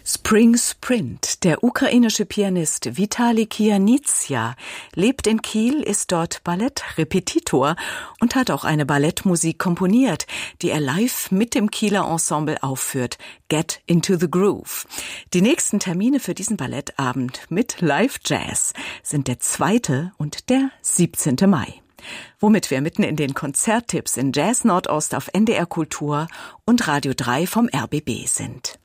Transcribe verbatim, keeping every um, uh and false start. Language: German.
Spring Sprint, der ukrainische Pianist Vitali Kianizya, lebt in Kiel, ist dort Ballettrepetitor und hat auch eine Ballettmusik komponiert, die er live mit dem Kieler Ensemble aufführt, Get into the Groove. Die nächsten Termine für diesen Ballettabend mit Live-Jazz sind der zweite und der siebzehnte Mai. Womit wir mitten in den Konzerttipps in Jazz Nordost auf N D R Kultur und Radio drei vom R B B sind.